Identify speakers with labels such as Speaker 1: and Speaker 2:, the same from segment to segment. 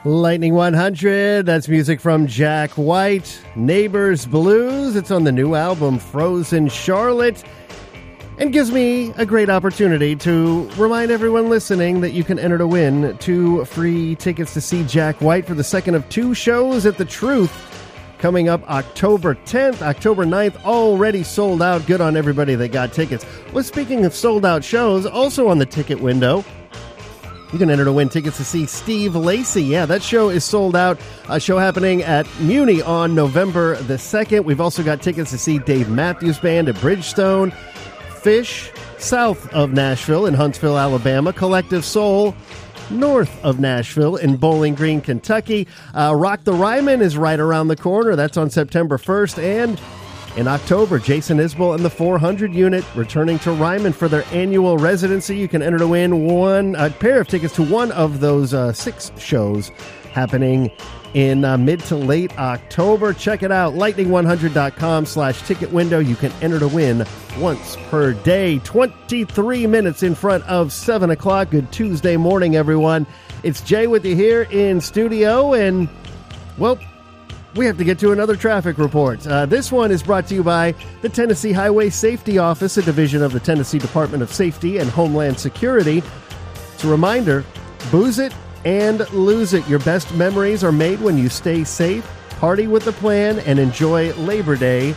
Speaker 1: Lightning 100, that's music from Jack White. Neighbors Blues, it's on the new album Frozen Charlotte. And gives me a great opportunity to remind everyone listening that you can enter to win 2 free tickets to see Jack White for the second of 2 shows at The Truth coming up October 10th. October 9th, already sold out. Good on everybody that got tickets. Well, speaking of sold out shows, also on the ticket window, you can enter to win tickets to see Steve Lacy. Yeah, that show is sold out. A show happening at Muni on November the 2nd. We've also got tickets to see Dave Matthews Band at Bridgestone, Fish, south of Nashville in Huntsville, Alabama, Collective Soul, north of Nashville in Bowling Green, Kentucky. Rock the Ryman is right around the corner. That's on September 1st. And in October, Jason Isbell and the 400 Unit returning to Ryman for their annual residency. You can enter to win a pair of tickets to one of those 6 shows happening in mid to late October. Check it out, lightning100.com/ticket window. You can enter to win once per day. 23 minutes in front of 7 o'clock. Good Tuesday morning, everyone. It's Jay with you here in studio, and, well, we have to get to another traffic report. This one is brought to you by the Tennessee Highway Safety Office, a division of the Tennessee Department of Safety and Homeland Security. It's a reminder, booze it and lose it. Your best memories are made when you stay safe, party with a plan, and enjoy Labor Day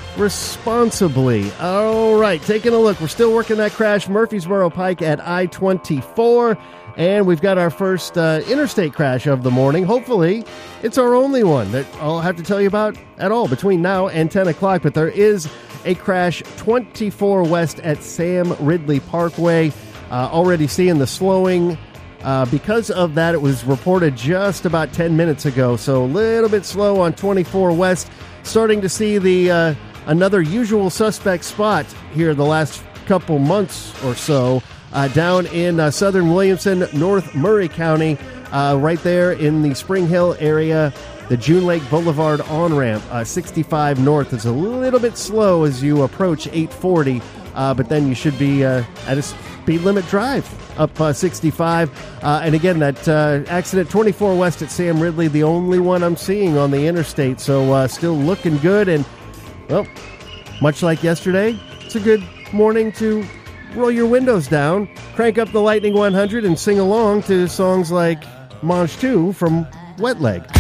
Speaker 1: responsibly. All right, taking a look. We're still working that crash, Murfreesboro Pike at I-24. And we've got our first interstate crash of the morning. Hopefully, it's our only one that I'll have to tell you about at all between now and 10 o'clock. But there is a crash 24 west at Sam Ridley Parkway. Already seeing the slowing. Because of that, it was reported just about 10 minutes ago. So a little bit slow on 24 west. Starting to see the another usual suspect spot here the last couple months or so. Down in southern Williamson, North Murray County, right there in the Spring Hill area, the June Lake Boulevard on-ramp, 65 north. It's a little bit slow as you approach 840, but then you should be at a speed limit drive up 65. And again, that accident 24 west at Sam Ridley, the only one I'm seeing on the interstate, so still looking good. And, well, much like yesterday, it's a good morning to roll your windows down, crank up the Lightning 100, and sing along to songs like Mange 2 from Wet Leg.